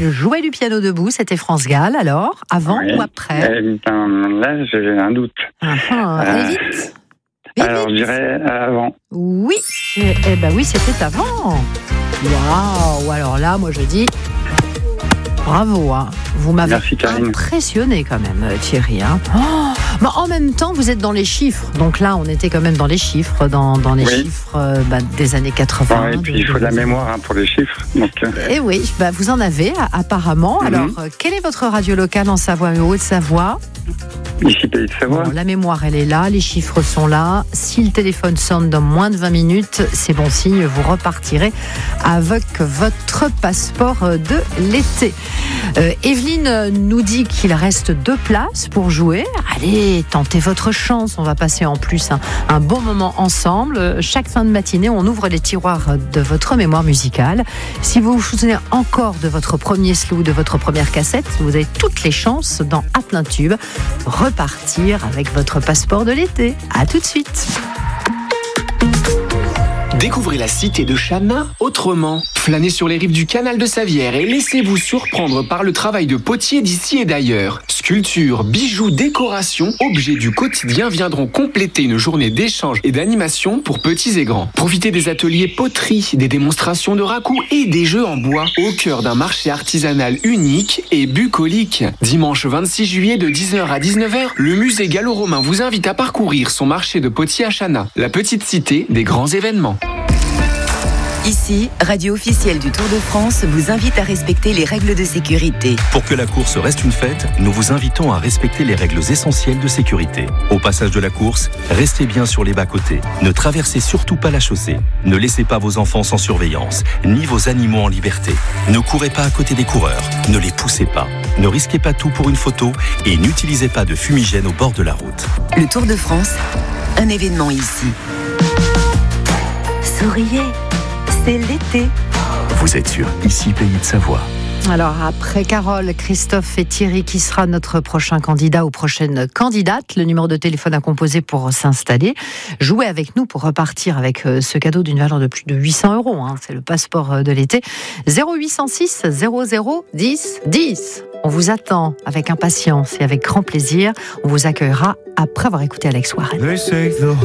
Il jouait du piano debout, c'était France Gall, alors, avant ou après? Là, j'ai un doute. Allez vite. Alors, je dirais avant. Oui, oui, c'était avant. Waouh, alors là, moi je dis bravo, hein. Vous m'avez impressionné quand même, Thierry. Hein. Mais en même temps, vous êtes dans les chiffres. Donc là, on était quand même dans les chiffres, dans les chiffres des années 80. Et puis il faut de la mémoire pour les chiffres. Donc, Et oui, vous en avez apparemment. Alors, quelle est votre radio locale en Savoie et Haute-Savoie? Ici, Pays de Savoie. Bon, la mémoire, elle est là, les chiffres sont là. Si le téléphone sonne dans moins de 20 minutes, c'est bon signe, vous repartirez avec votre passeport de l'été. Evelyne nous dit qu'il reste 2 places pour jouer. Allez, tentez votre chance. On va passer en plus un bon moment ensemble. Chaque fin de matinée, on ouvre les tiroirs de votre mémoire musicale. Si vous vous souvenez encore de votre premier slow, de votre première cassette, vous avez toutes les chances dans À plein tube repartir avec votre passeport de l'été. À tout de suite. Découvrez la cité de Chana autrement. Flânez sur les rives du canal de Savière et laissez-vous surprendre par le travail de potiers d'ici et d'ailleurs. Sculptures, bijoux, décorations, objets du quotidien viendront compléter une journée d'échange et d'animation pour petits et grands. Profitez des ateliers poterie, des démonstrations de raku et des jeux en bois au cœur d'un marché artisanal unique et bucolique. Dimanche 26 juillet de 10h à 19h, le musée gallo-romain vous invite à parcourir son marché de potiers à Chana, la petite cité des grands événements. Ici, radio officielle du Tour de France vous invite à respecter les règles de sécurité. Pour que la course reste une fête, nous vous invitons à respecter les règles essentielles de sécurité. Au passage de la course, restez bien sur les bas-côtés. Ne traversez surtout pas la chaussée. Ne laissez pas vos enfants sans surveillance, ni vos animaux en liberté. Ne courez pas à côté des coureurs. Ne les poussez pas. Ne risquez pas tout pour une photo et n'utilisez pas de fumigène au bord de la route. Le Tour de France, un événement ici. Souriez. C'est l'été. Vous êtes sur Ici Pays de Savoie. Alors après Carole, Christophe et Thierry, qui sera notre prochain candidat ou prochaine candidate? Le numéro de téléphone à composer pour s'installer. Jouez avec nous pour repartir avec ce cadeau d'une valeur de plus de 800 €. Hein. C'est le passeport de l'été. 0806 00 10 10. On vous attend avec impatience et avec grand plaisir. On vous accueillera après avoir écouté Alex Warren.